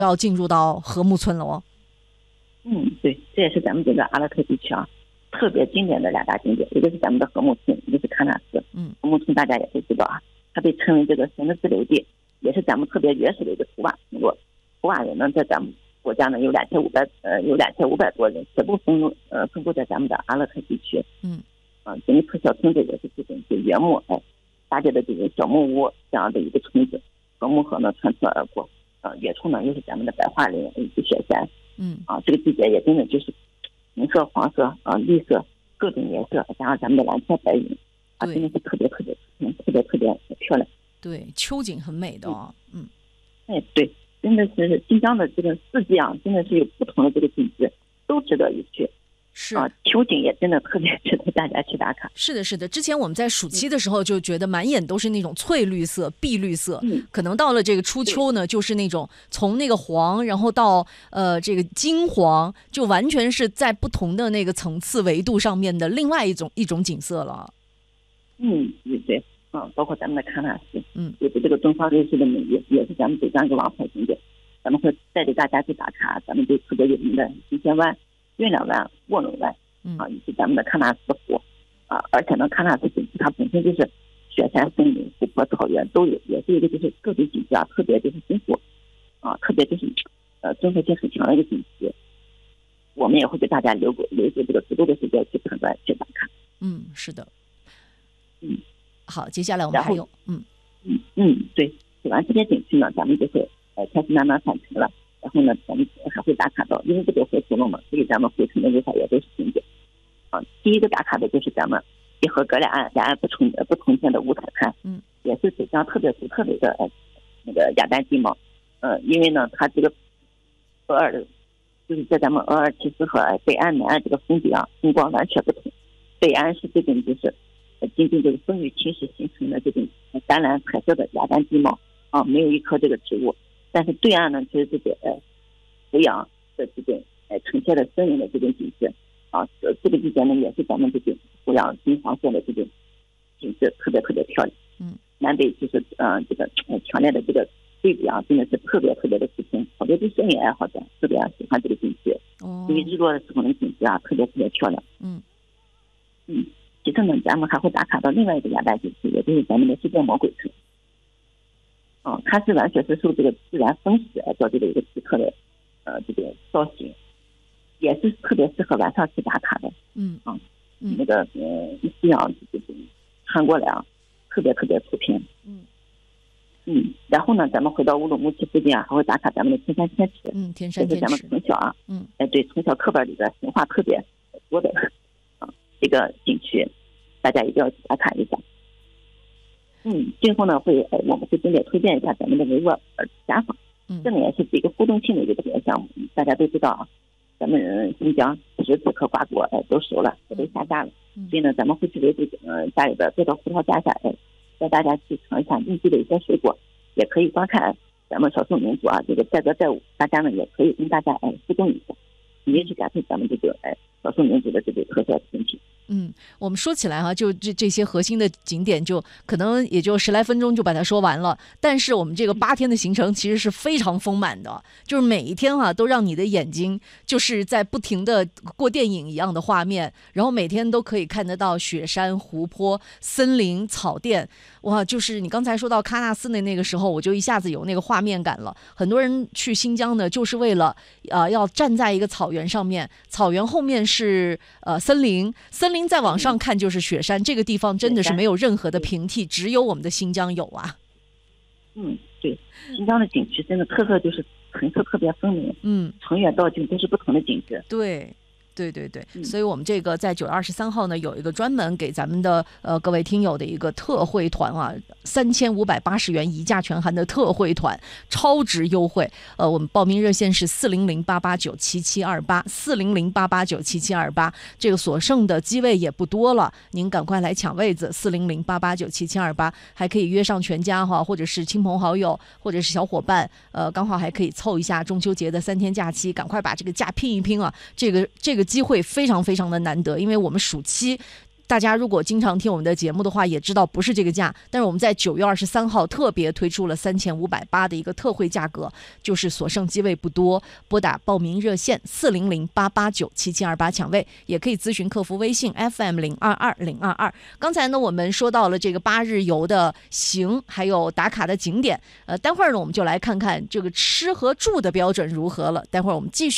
要进入到和睦村了哦。 对，这也是咱们这个阿勒泰地区特别经典的2大景点，一个是咱们的和睦村，一个是喀纳斯。和睦村大家也都知道它被称为这个神的自留地，也是咱们特别原始的一个图瓦村落。图瓦人呢，在咱们国家呢有2500多人，全部分布在咱们的阿勒泰地区。整个小村子也是这种原木搭建的这种小木屋这样的一个村子，和睦河呢穿刺而过。远处呢又是咱们的白桦林以及雪山。这个季节也真的就是红色、黄色、绿色各种颜色，加上咱们的蓝天白云真的是特别漂亮。 对，秋景很美的哦。 对，真的是新疆的这个四季真的是有不同的这个景致，都值得一去。 是秋景也真的特别值得大家去打卡。 是的，是的。之前我们在暑期的时候就觉得满眼都是那种翠绿色、碧绿色，可能到了这个初秋呢，就是那种从那个黄，然后到这个金黄，就完全是在不同的那个层次维度上面的另外一种景色了。 对，包括咱们的喀纳斯，也是这个东方瑞士的美丽，也是咱们北疆一个王牌景点。咱们会带着大家去打卡咱们就特别有名的金仙湾、月亮湾、卧龙湾以及咱们的喀纳斯湖而且呢，喀纳斯景区它本身就是雪山、森林、湖泊、草原都有，也是一个就是各种景区特别就是丰富特别就是综合性很强的一个景区。我们也会给大家留出这个足够的时间去判断去打卡。 是的。好，接下来我们还有对，走完这些景区呢，咱们就会开始慢慢返程了。然后呢，咱们还会打卡到，因为这个回程路嘛，所以咱们回程的路上也都是景点第一个打卡的就是咱们结合隔两岸不重建的五彩滩，也是北疆特别独特的一个那个雅丹地貌。因为呢，它这个额尔就是在咱们额尔齐斯和北岸、南岸这个风景风光完全不同。北岸是这种就是经过这个风雨侵蚀形成的这种淡蓝彩色的雅丹地貌没有一棵这个植物。但是对岸呢，就是这个扶阳的这种呈现的森林的这种景致这个季节呢，也是咱们这种扶阳金黄色的这种景致特别漂亮。南北就是这个强烈的这个对比真的是特别的出片。好多对摄影爱好者特别喜欢这个景区，因为日落的时候的景致特别漂亮。其次呢，咱们还会打卡到另外一个雅丹景区，也就是咱们的世界魔鬼村。它是完全是受这个自然风蚀造就的一个独特的这个造型，也是特别适合晚上去打卡的。那个夕阳这种穿过来特别出片。然后呢，咱们回到乌鲁木齐附近还会打卡咱们的天山天池。 天山天池， 这是咱们从小对，从小课本里的神话特别多的这个景区，大家一定要去打卡一下。最后呢，我们会重点推荐一下咱们的维吾尔家访。这个也是一个互动性的一个体验项目。大家都知道咱们新疆此时此刻瓜果都熟了，也都下架了。所以呢，咱们会去围着家里边坐到葡萄架下带大家去尝一下应季的一些水果，也可以观看咱们少数民族这个载歌载舞。大家呢也可以跟大家互动一下，也去感受咱们这个少数民族的这个特色群体。 我们说起来就这些核心的景点，就可能也就10来分钟就把它说完了。但是我们这个8天的行程其实是非常丰满的，就是每一天都让你的眼睛就是在不停的过电影一样的画面，然后每天都可以看得到雪山、湖泊、森林、草甸。哇，就是你刚才说到喀纳斯的那个时候，我就一下子有那个画面感了。很多人去新疆呢，就是为了要站在一个草原上面，草原后面是森林再往上看就是雪山。这个地方真的是没有任何的平替，只有我们的新疆有啊。 对，新疆的景区真的特色就是层次特别分明，从远到近都是不同的景致。 对，所以我们这个在9月23号呢，有一个专门给咱们的各位听友的一个特惠团3580元一价全含的特惠团，超值优惠。我们报名热线是40088977728，40088977728。这个所剩的机位也不多了，您赶快来抢位子，40088977728，还可以约上全家或者是亲朋好友，或者是小伙伴，刚好还可以凑一下中秋节的3天假期，赶快把这个假拼一拼啊！这个机会非常的难得，因为我们暑期大家如果经常听我们的节目的话，也知道不是这个价。但是我们在9月23号特别推出了3580的一个特惠价格，就是所剩机位不多，拨打报名热线400-889-7728抢位，也可以咨询客服微信 FM022022。刚才呢，我们说到了这个8日游的行，还有打卡的景点。待会儿呢，我们就来看看这个吃和住的标准如何了。待会儿我们继续